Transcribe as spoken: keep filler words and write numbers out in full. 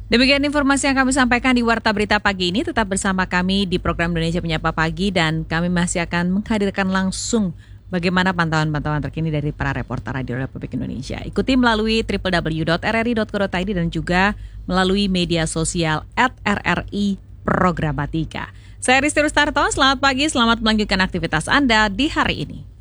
Demikian informasi yang kami sampaikan di Warta Berita pagi ini. Tetap bersama kami di program Indonesia Menyapa Pagi dan kami masih akan menghadirkan langsung bagaimana pantauan-pantauan terkini dari para reporter Radio Republik Indonesia. Ikuti melalui w w w dot r r i dot co dot i d dan juga melalui media sosial at r r i Programatika. Saya Risti Rustarto, selamat pagi, selamat melanjutkan aktivitas Anda di hari ini.